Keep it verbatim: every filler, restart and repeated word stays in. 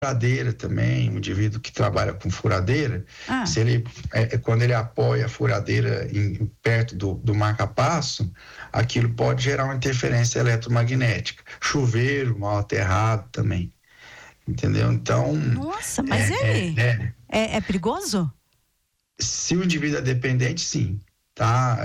furadeira também, um indivíduo que trabalha com furadeira, Ah. se ele, é, quando ele apoia a furadeira em, perto do, do marca-passo, aquilo pode gerar uma interferência eletromagnética. Chuveiro mal aterrado também, entendeu? Então... Nossa, mas é, e aí? É, é, é, é perigoso? se o indivíduo é dependente, sim, tá?